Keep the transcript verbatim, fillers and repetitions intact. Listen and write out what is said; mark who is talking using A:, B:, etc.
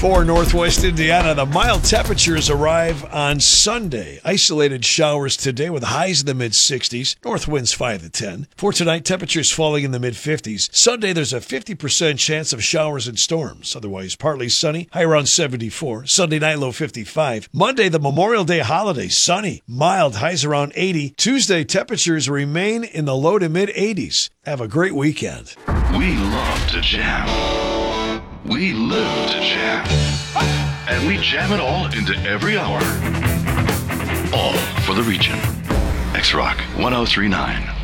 A: For Northwest Indiana, the mild temperatures arrive on Sunday. Isolated showers today with highs in the mid-sixties. North winds five to ten. For tonight, temperatures falling in the mid-fifties. Sunday, there's a fifty percent chance of showers and storms. Otherwise, partly sunny, high around seventy-four. Sunday night, low fifty-five. Monday, the Memorial Day holiday, sunny, mild, highs around eighty. Tuesday, temperatures remain in the low to mid-eighties. Have a great weekend.
B: We love to jam. We live to jam. And we jam it all into every hour. All for the region. X-Rock one oh three point nine.